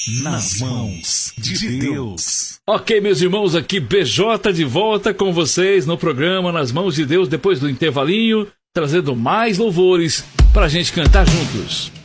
nas mãos de Deus. Ok, meus irmãos, aqui BJ de volta com vocês no programa Nas Mãos de Deus, depois do intervalinho, trazendo mais louvores pra gente cantar juntos.